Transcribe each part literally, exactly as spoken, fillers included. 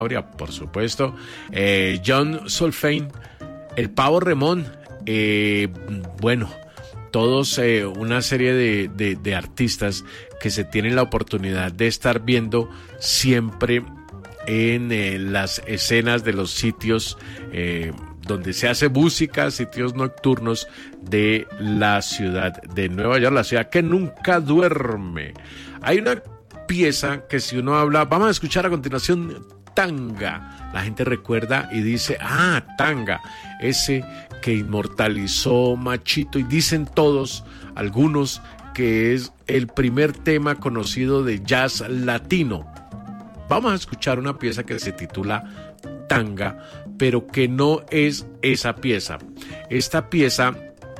por supuesto, eh, John Solfaing, el Pavo Remón, eh, bueno, todos eh, una serie de, de, de artistas que se tienen la oportunidad de estar viendo siempre en eh, las escenas de los sitios eh, donde se hace música, sitios nocturnos de la ciudad de Nueva York, la ciudad que nunca duerme. Hay una pieza que si uno habla, vamos a escuchar a continuación Tanga. La gente recuerda y dice, ah, Tanga, ese que inmortalizó Machito, y dicen todos, algunos, que es el primer tema conocido de jazz latino. Vamos a escuchar una pieza que se titula Tanga, pero que no es esa pieza. Esta pieza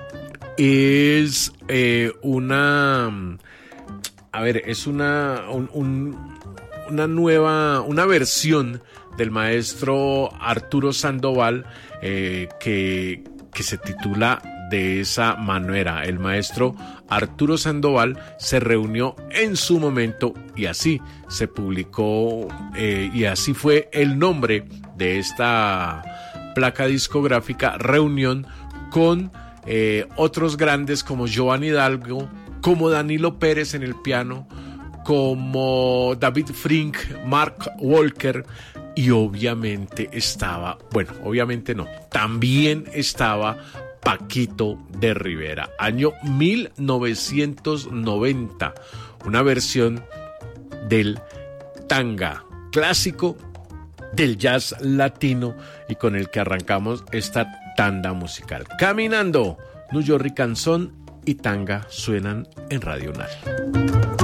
es eh, una, a ver, es una, un, un, una nueva, una versión del maestro Arturo Sandoval eh, que, que se titula de esa manera. El maestro Arturo Sandoval se reunió en su momento y así se publicó eh, y así fue el nombre de esta placa discográfica, reunión con eh, otros grandes como Joan Hidalgo, como Danilo Pérez en el piano, como David Frink, Mark Walker, y obviamente estaba, bueno, obviamente no, también estaba Paquito de Rivera, año mil novecientos noventa, una versión del Tanga, clásico del jazz latino y con el que arrancamos esta tanda musical. Caminando, New York Canzón y Tanga suenan en Radio Unal.